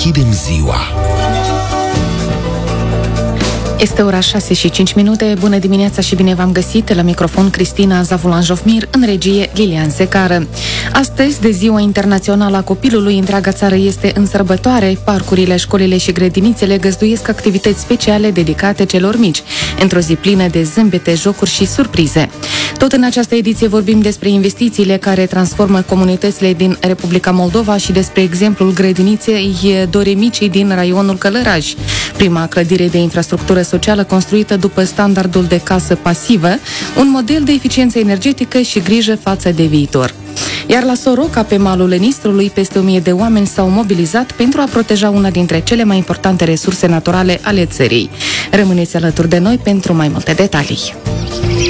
deschidem ziua. Este ora 6:05. Bună dimineața și bine v-am găsit. La microfon Cristina Zavulan-Jofmir, în regie Lilian Secară. Astăzi, de Ziua Internațională a Copilului, întreaga țară este în sărbătoare. Parcurile, școlile și grădinițele găzduiesc activități speciale dedicate celor mici, într-o zi plină de zâmbete, jocuri și surprize. Tot în această ediție vorbim despre investițiile care transformă comunitățile din Republica Moldova și despre exemplul grădiniței Doremicii din raionul Călăraș, prima clădire de infrastructură socială construită după standardul de casă pasivă, un model de eficiență energetică și grijă față de viitor. Iar la Soroca, pe malul Nistrului, peste 1000 de oameni s-au mobilizat pentru a proteja una dintre cele mai importante resurse naturale ale țării. Rămâneți alături de noi pentru mai multe detalii.